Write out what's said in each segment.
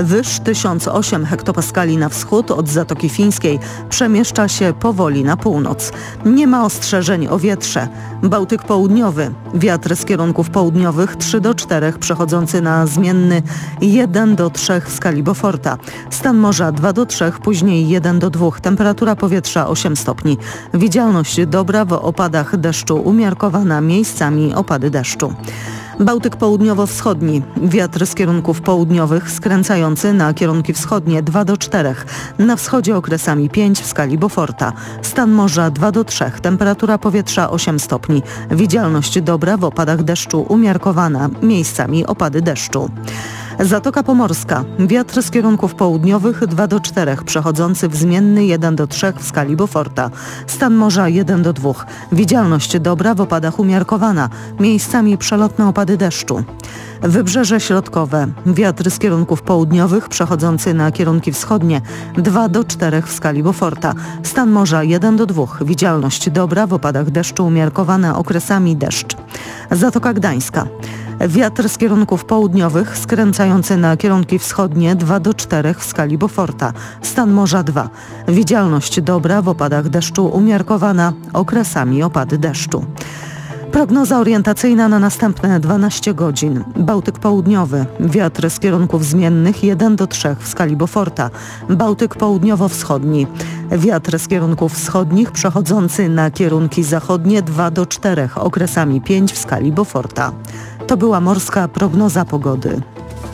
Wyż 1008 hektopaskali na wschód od Zatoki Fińskiej przemieszcza się powoli na północ. Nie ma ostrzeżeń o wietrze. Bałtyk południowy. Wiatr z kierunków południowych 3 do 4 przechodzący na zmienny 1 do 3 w skali Beauforta. Stan morza 2 do 3, później 1 do 2. Temperatura powietrza 8 stopni. Widzialność dobra, w opadach deszczu umiarkowana, miejscami opady deszczu. Bałtyk południowo-wschodni. Wiatr z kierunków południowych skręcający na kierunki wschodnie 2 do 4. Na wschodzie okresami 5 w skali Beauforta. Stan morza 2 do 3. Temperatura powietrza 8 stopni. Widzialność dobra, w opadach deszczu umiarkowana, miejscami opady deszczu. Zatoka Pomorska. Wiatr z kierunków południowych 2 do 4, przechodzący w zmienny 1 do 3 w skali Beauforta. Stan morza 1 do 2. Widzialność dobra, w opadach umiarkowana. Miejscami przelotne opady deszczu. Wybrzeże środkowe. Wiatr z kierunków południowych przechodzący na kierunki wschodnie 2 do 4 w skali Beauforta. Stan morza 1 do 2. Widzialność dobra, w opadach deszczu umiarkowana, okresami deszcz. Zatoka Gdańska. Wiatr z kierunków południowych skręcający na kierunki wschodnie 2 do 4 w skali Beauforta. Stan morza 2. Widzialność dobra, w opadach deszczu umiarkowana, okresami opady deszczu. Prognoza orientacyjna na następne 12 godzin. Bałtyk południowy. Wiatr z kierunków zmiennych 1 do 3 w skali Beauforta. Bałtyk południowo-wschodni. Wiatr z kierunków wschodnich przechodzący na kierunki zachodnie 2 do 4, okresami 5 w skali Beauforta. To była morska prognoza pogody.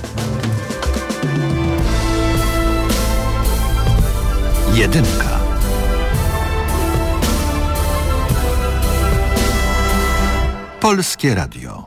Jedynka. Polskie Radio.